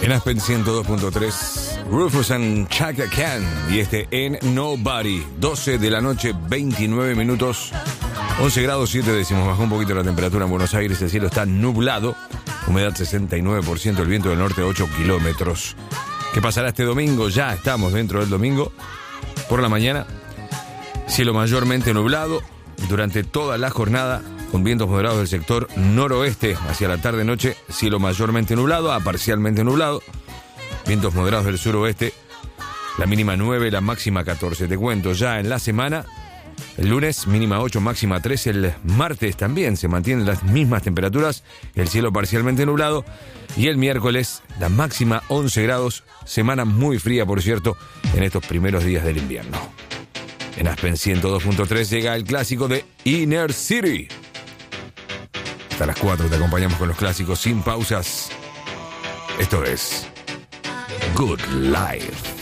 En Aspen 102.3, Rufus and Chaka Khan y en Nobody, 12 de la noche, 29 minutos, 11 grados 7 décimos, bajó un poquito la temperatura en Buenos Aires, el cielo está nublado, humedad 69%, el viento del norte 8 kilómetros. ¿Qué pasará este domingo? Ya estamos dentro del domingo, por la mañana, cielo mayormente nublado, durante toda la jornada, con vientos moderados del sector noroeste, hacia la tarde-noche, cielo mayormente nublado a parcialmente nublado, vientos moderados del suroeste, la mínima 9, la máxima 14. Te cuento ya en la semana, el lunes mínima 8, máxima 3, el martes también se mantienen las mismas temperaturas, el cielo parcialmente nublado, y el miércoles la máxima 11 grados, semana muy fría por cierto, en estos primeros días del invierno. En Aspen 102.3 llega el clásico de Inner City. Hasta las 4 te acompañamos con los clásicos sin pausas. Esto es Good Life.